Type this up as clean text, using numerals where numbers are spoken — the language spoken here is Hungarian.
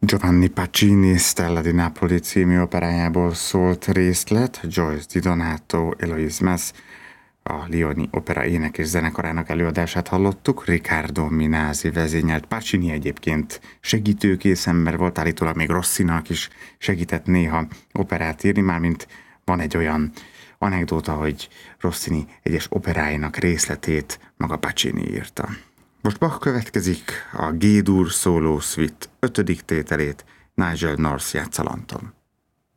Giovanni Pacini Stella di Napoli című operájából szólt részlet, Joyce Di Donato, Eloise Mess, a Lioni Opera ének és zenekarának előadását hallottuk. Riccardo Minasi vezényelt. Pacini egyébként segítőkész ember volt, állítólag még Rossinak is segített néha operát írni, mármint van egy olyan anekdóta, hogy Rossini egyes operáinak részletét maga Pacini írta. Most Bach következik, a G-dur szóló suite 5. tételét Nigel North játszalanton.